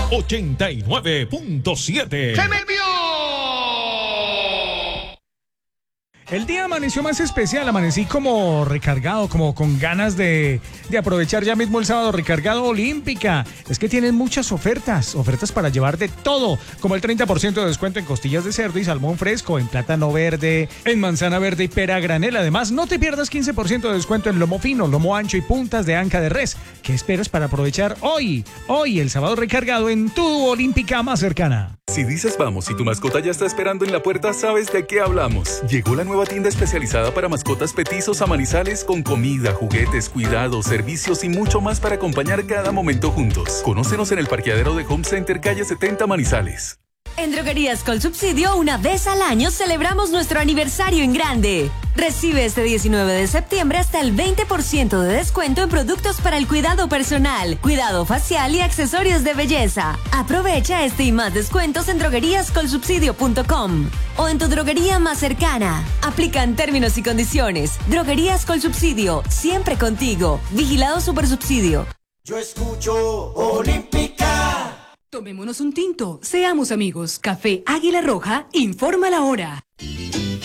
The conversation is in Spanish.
89.7. ¡Se me envió! El día amaneció más especial, amanecí como recargado, como con ganas de aprovechar ya mismo el sábado recargado Olímpica. Es que tienen muchas ofertas para llevar de todo, como el 30% de descuento en costillas de cerdo y salmón fresco, en plátano verde, en manzana verde y pera a granel. Además, no te pierdas 15% de descuento en lomo fino, lomo ancho y puntas de anca de res. ¿Qué esperas para aprovechar hoy el sábado recargado en tu Olímpica más cercana? Si dices vamos y tu mascota ya está esperando en la puerta, sabes de qué hablamos. Llegó la nueva tienda especializada para mascotas Petizos a Manizales con comida, juguetes, cuidados, servicios y mucho más para acompañar cada momento juntos. Conócenos en el parqueadero de Home Center, calle 70 Manizales. En Droguerías Colsubsidio, una vez al año celebramos nuestro aniversario en grande. Recibe este 19 de septiembre hasta el 20% de descuento en productos para el cuidado personal, cuidado facial y accesorios de belleza. Aprovecha este y más descuentos en drogueríascolsubsidio.com o en tu droguería más cercana. Aplican términos y condiciones. Droguerías Colsubsidio, siempre contigo. Vigilado Supersubsidio. Yo escucho Olímpica. Tomémonos un tinto, seamos amigos. Café Águila Roja informa la hora.